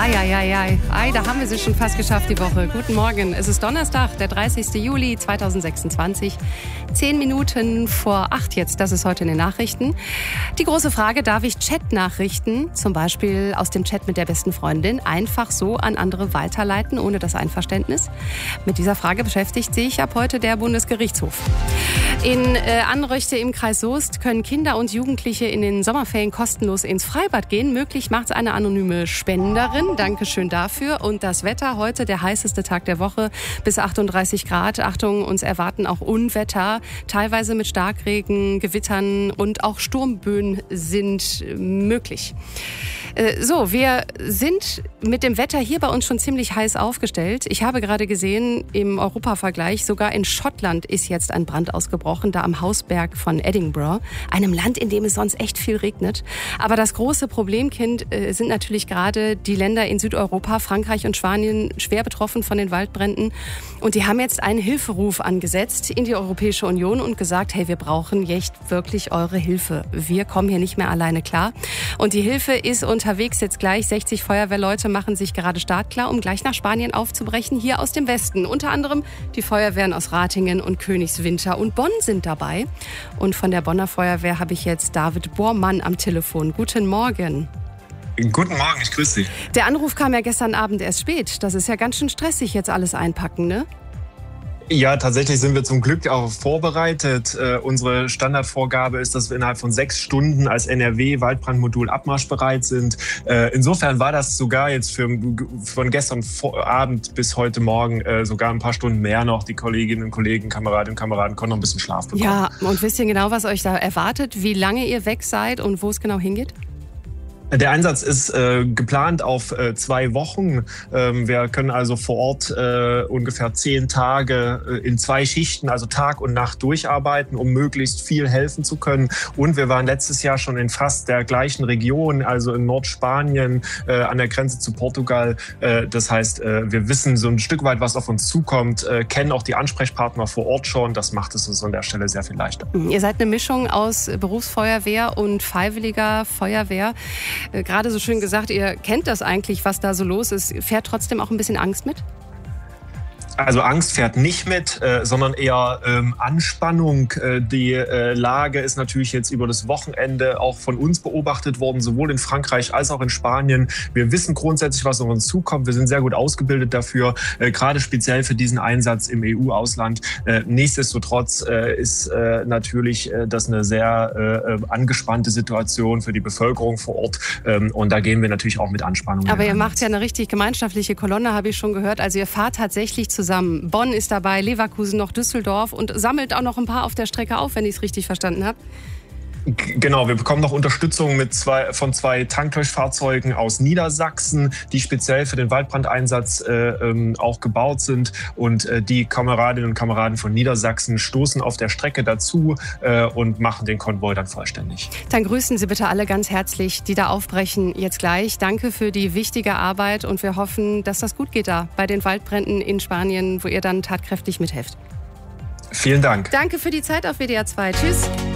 Ei, da haben wir sie schon fast geschafft, die Woche. Guten Morgen. Es ist Donnerstag, der 30. Juli 2026. 10 Minuten vor 8 jetzt, das ist heute in den Nachrichten. Die große Frage, darf ich Chat-Nachrichten, zum Beispiel aus dem Chat mit der besten Freundin, einfach so an andere weiterleiten, ohne das Einverständnis? Mit dieser Frage beschäftigt sich ab heute der Bundesgerichtshof. In Anröchte im Kreis Soest können Kinder und Jugendliche in den Sommerferien kostenlos ins Freibad gehen. Möglich macht es eine anonyme Spenderin. Dankeschön dafür. Und das Wetter heute, der heißeste Tag der Woche, bis 38 Grad. Achtung, uns erwarten auch Unwetter, teilweise mit Starkregen, Gewittern und auch Sturmböen sind möglich. So, wir sind mit dem Wetter hier bei uns schon ziemlich heiß aufgestellt. Ich habe gerade gesehen, im Europavergleich, sogar in Schottland ist jetzt ein Brand ausgebrochen, da am Hausberg von Edinburgh, einem Land, in dem es sonst echt viel regnet. Aber das große Problemkind sind natürlich gerade die Länder in Südeuropa, Frankreich und Spanien, schwer betroffen von den Waldbränden. Und die haben jetzt einen Hilferuf angesetzt in die Europäische Union und gesagt, hey, wir brauchen echt wirklich eure Hilfe. Wir kommen hier nicht mehr alleine klar. Und die Hilfe ist unterwegs jetzt gleich. 60 Feuerwehrleute machen sich gerade startklar, um gleich nach Spanien aufzubrechen, hier aus dem Westen. Unter anderem die Feuerwehren aus Ratingen und Königswinter und Bonn sind dabei. Und von der Bonner Feuerwehr habe ich jetzt David Bormann am Telefon. Guten Morgen. Guten Morgen, ich grüße Sie. Der Anruf kam ja gestern Abend erst spät. Das ist ja ganz schön stressig, jetzt alles einpacken, ne? Ja, tatsächlich sind wir zum Glück auch vorbereitet. Unsere Standardvorgabe ist, dass wir innerhalb von 6 Stunden als NRW-Waldbrandmodul abmarschbereit sind. Insofern war das sogar jetzt von gestern Abend bis heute Morgen sogar ein paar Stunden mehr noch. Die Kolleginnen und Kollegen, Kameradinnen und Kameraden konnten noch ein bisschen Schlaf bekommen. Ja, und wisst ihr genau, was euch da erwartet? Wie lange ihr weg seid und wo es genau hingeht? Der Einsatz ist geplant auf 2 Wochen. Wir können also vor Ort ungefähr 10 Tage in 2 Schichten, also Tag und Nacht durcharbeiten, um möglichst viel helfen zu können. Und wir waren letztes Jahr schon in fast der gleichen Region, also in Nordspanien an der Grenze zu Portugal. Das heißt, wir wissen so ein Stück weit, was auf uns zukommt, kennen auch die Ansprechpartner vor Ort schon. Das macht es uns an der Stelle sehr viel leichter. Ihr seid eine Mischung aus Berufsfeuerwehr und freiwilliger Feuerwehr. Gerade so schön gesagt, ihr kennt das eigentlich, was da so los ist. Fährt trotzdem auch ein bisschen Angst mit? Also Angst fährt nicht mit, sondern eher Anspannung. Die Lage ist natürlich jetzt über das Wochenende auch von uns beobachtet worden, sowohl in Frankreich als auch in Spanien. Wir wissen grundsätzlich, was auf uns zukommt. Wir sind sehr gut ausgebildet dafür, gerade speziell für diesen Einsatz im EU-Ausland. Nichtsdestotrotz ist natürlich das eine sehr angespannte Situation für die Bevölkerung vor Ort. Und da gehen wir natürlich auch mit Anspannung. Aber ihr macht ja eine richtig gemeinschaftliche Kolonne, habe ich schon gehört. Also ihr fahrt tatsächlich zusammen. Bonn ist dabei, Leverkusen, noch Düsseldorf und sammelt auch noch ein paar auf der Strecke auf, wenn ich es richtig verstanden habe. Genau, wir bekommen noch Unterstützung von 2 Tanklöschfahrzeugen aus Niedersachsen, die speziell für den Waldbrandeinsatz auch gebaut sind. Und die Kameradinnen und Kameraden von Niedersachsen stoßen auf der Strecke dazu und machen den Konvoi dann vollständig. Dann grüßen Sie bitte alle ganz herzlich, die da aufbrechen jetzt gleich. Danke für die wichtige Arbeit und wir hoffen, dass das gut geht da bei den Waldbränden in Spanien, wo ihr dann tatkräftig mithelft. Vielen Dank. Danke für die Zeit auf WDR 2. Tschüss.